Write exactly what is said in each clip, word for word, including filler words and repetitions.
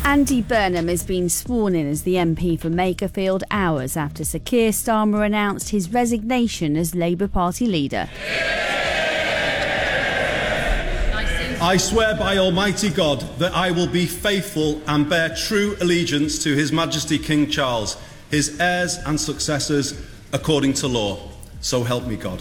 Andy Burnham has been sworn in as the M P for Makerfield hours after Sir Keir Starmer announced his resignation as Labour Party leader. I swear by Almighty God that I will be faithful and bear true allegiance to His Majesty King Charles, his heirs and successors, according to law. So help me God.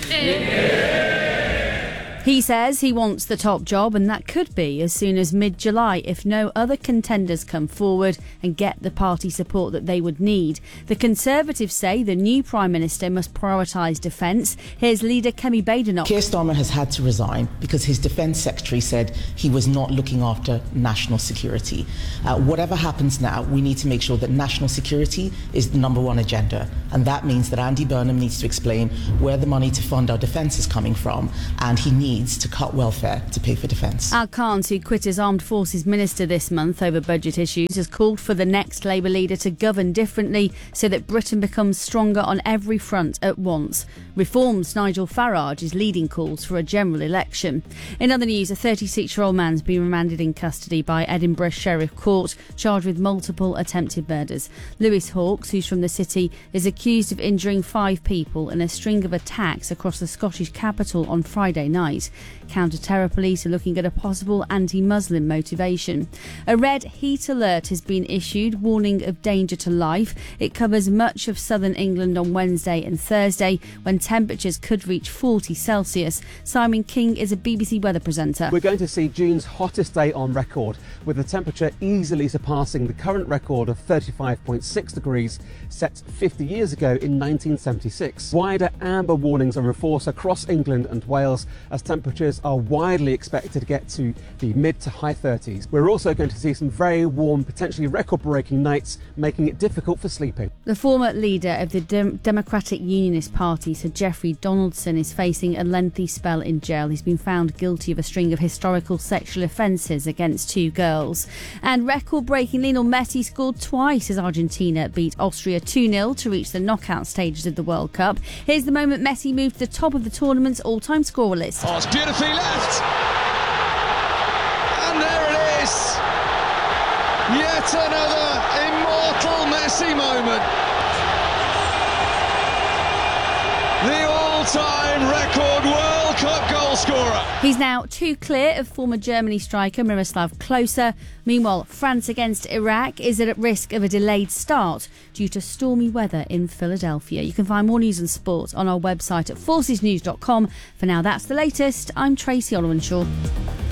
He says he wants the top job, and that could be as soon as mid-July if no other contenders come forward and get the party support that they would need. The Conservatives say the new Prime Minister must prioritise defence. Here's leader Kemi Badenoch. Keir Starmer has had to resign because his Defence Secretary said he was not looking after national security. Uh, whatever happens now, we need to make sure that national security is the number one agenda, and that means that Andy Burnham needs to explain where the money to fund our defence is coming from, and he needs to cut welfare to pay for defence. Al Khans, who quit as Armed Forces Minister this month over budget issues, has called for the next Labour leader to govern differently so that Britain becomes stronger on every front at once. Reform's Nigel Farage is leading calls for a general election. In other news, a thirty-six-year-old man's been remanded in custody by Edinburgh Sheriff Court, charged with multiple attempted murders. Lewis Hawkes, who's from the city, is accused of injuring five people in a string of attacks across the Scottish capital on Friday night. Counter-terror police are looking at a possible anti-Muslim motivation. A red heat alert has been issued, warning of danger to life. It covers much of southern England on Wednesday and Thursday, when temperatures could reach forty Celsius. Simon King is a B B C weather presenter. We're going to see June's hottest day on record, with the temperature easily surpassing the current record of thirty-five point six degrees set fifty years ago in nineteen seventy-six. Wider amber warnings are in force across England and Wales as temperatures are widely expected to get to the mid to high thirties. We're also going to see some very warm, potentially record-breaking nights, making it difficult for sleeping. The former leader of the Dem- Democratic Unionist Party, Sir Geoffrey Donaldson, is facing a lengthy spell in jail. He's been found guilty of a string of historical sexual offences against two girls. And record-breaking Lionel Messi scored twice as Argentina beat Austria two nil to reach the knockout stages of the World Cup. Here's the moment Messi moved to the top of the tournament's all-time scorer list. Oh, it's beautifully left. And there it is. Yet another immortal Messi moment. The all-time record World Cup goal scorer. He's now two clear of former Germany striker Miroslav Klose. Meanwhile, France against Iraq is at risk of a delayed start due to stormy weather in Philadelphia. You can find more news and sport on our website at forces news dot com. For now, that's the latest. I'm Tracy Olwenshaw.